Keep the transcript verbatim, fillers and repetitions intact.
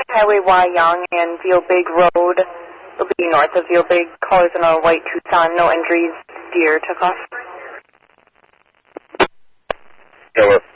Highway Y Young and Veal Big Road. It'll be north of Veal Big. Callers in a white Tucson. No injuries. Deer took off. Killer